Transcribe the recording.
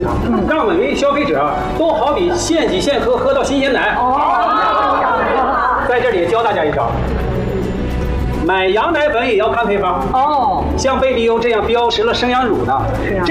让每位消费者都好比现挤现喝，喝到新鲜奶。在这里教大家一招，买羊奶粉也要看配方。像贝利优这样标识了生羊乳的。